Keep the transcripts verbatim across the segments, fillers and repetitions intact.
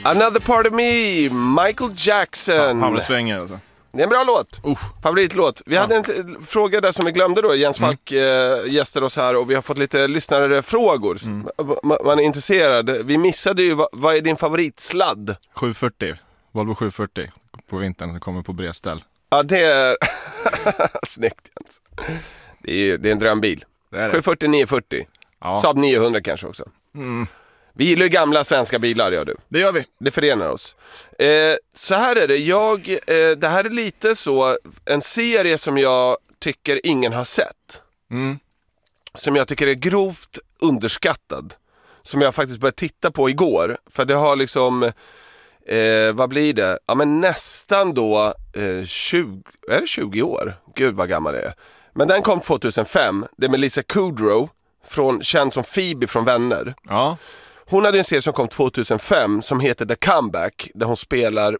Another part of me, Michael Jackson. Han var svänger alltså. Det är en bra låt. Uh. Favoritlåt. Vi ja. hade en fråga där som vi glömde då. Jens Falk mm. äh, gästade oss här och vi har fått lite lyssnarfrågor. Mm. Man, man är intresserad. Vi missade ju, vad, vad är din favoritsladd? sju fyrtio. Volvo sju fyrtio på vintern som kommer på bredställ. Ja, det är... Snyggt Jens. Det är, det är en drömbil. Det är det. sju fyrtio nio fyrtio. Ja. Saab niohundra kanske också. Mm. Vi gillar ju gamla svenska bilar, gör du. Det gör vi. Det förenar oss. Eh, så här är det. Jag, eh, det här är lite så en serie som jag tycker ingen har sett. Mm. Som jag tycker är grovt underskattad. Som jag faktiskt började titta på igår. För det har liksom... Eh, vad blir det? Ja, men nästan då eh, tjugo, är det tjugo år? Gud vad gammal det är. Men den kom tjugohundrafem. Det är med Lisa Kudrow, från, känd som Phoebe från Vänner. Ja. Hon hade en serie som kom tjugohundrafem som heter The Comeback, där hon spelar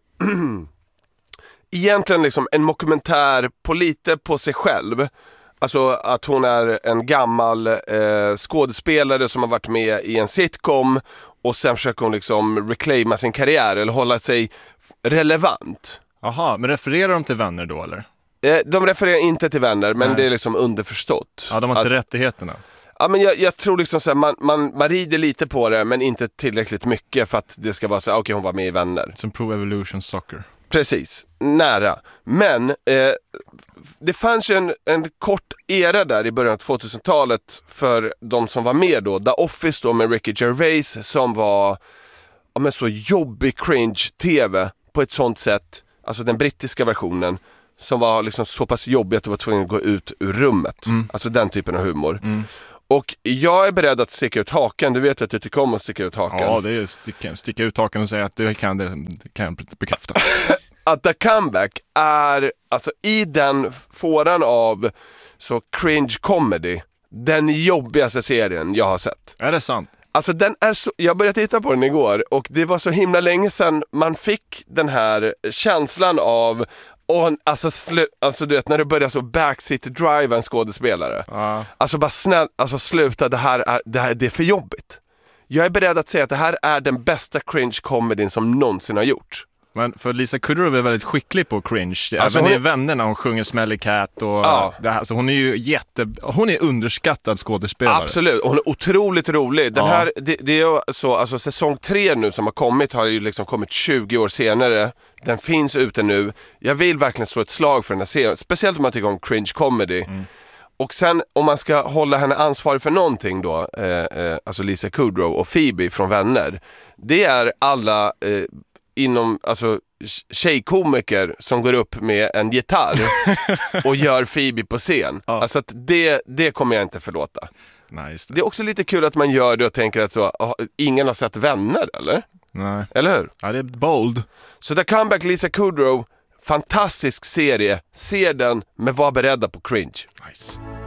egentligen liksom en dokumentär på lite på sig själv. Alltså att hon är en gammal eh, skådespelare som har varit med i en sitcom och sen försöker hon liksom reclaima sin karriär eller hålla sig relevant. Jaha, men refererar de till Vänner då eller? Eh, de refererar inte till Vänner, men Nej. det är liksom underförstått. Ja, de har inte att, rättigheterna. Ja, men jag, jag tror liksom så här, man, man, man rider lite på det, men inte tillräckligt mycket för att det ska vara så okej, okay, hon var med i Vänner. Som Pro Evolution Soccer. Precis, nära. Men eh, det fanns ju en, en kort era där i början av tvåtusentalet för de som var med då. The Office då med Ricky Gervais som var ja, men så jobbig cringe-tv på ett sånt sätt. Alltså den brittiska versionen som var liksom så pass jobbig att du var tvungen att gå ut ur rummet. Mm. Alltså den typen av humor. Mm. Och jag är beredd att sticka ut hakan. Du vet att du tycker om att sticka ut hakan. Ja, det är sticka, sticka ut hakan och säga att du kan det, det kan jag bekräfta. Att The Comeback är, alltså i den fåran av så cringe comedy, den jobbigaste serien jag har sett. Är det sant? Alltså den är så, jag började titta på den igår och det var så himla länge sedan man fick den här känslan av och alltså, slu, alltså du vet när du börjar så backseat drive en skådespelare. Uh. Alltså bara snäll, alltså sluta, det här är det här det är för jobbigt. Jag är beredd att säga att det här är den bästa cringe comedyn som någonsin har gjort. Men för Lisa Kudrow är väldigt skicklig på cringe. Alltså även är... i Vänner när hon sjunger Smelly Cat och ja. det här, så hon är ju jätte hon är underskattad skådespelare. Absolut, hon är otroligt rolig. Den ja. här det, det är så alltså säsong tre nu som har kommit har ju liksom kommit tjugo år senare. Den finns ute nu. Jag vill verkligen slå ett slag för den här serien, speciellt om man tycker om cringe comedy. Mm. Och sen om man ska hålla henne ansvarig för någonting då, eh, eh, alltså Lisa Kudrow och Phoebe från Vänner. Det är alla eh, inom, alltså tjejkomiker som går upp med en gitarr och gör Phoebe på scen. Ja. Alltså att det, det kommer jag inte förlåta. Nice. Det är också lite kul att man gör det och tänker att så, oh, ingen har sett Vänner, eller? Nej. Eller hur? Ja, det är bold. Så The Comeback, Lisa Kudrow, fantastisk serie. Se den, men var beredda på cringe. Nice.